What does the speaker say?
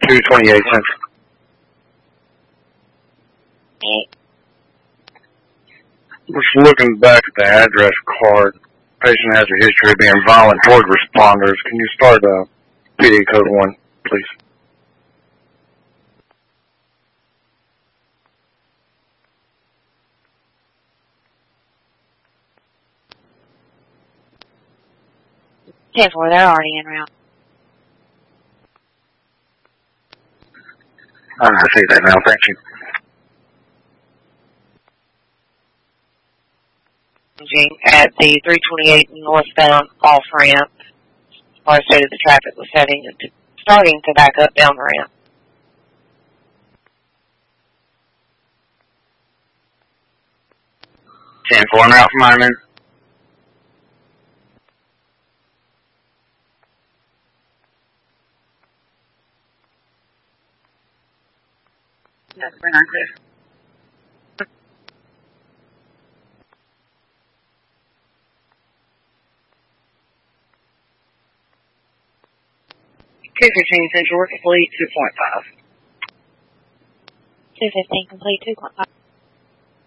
228 Central. Just looking back at the address card, patient has a history of being violent toward responders. Can you start PD code 1, please? Careful, they're already en route. I see that now, thank you. At the 328 northbound off ramp, or stated the traffic was starting to back up down the ramp. Stand for en route from my men. That's pretty unclear. $215 Central, complete 2.5. 215 complete 2.5.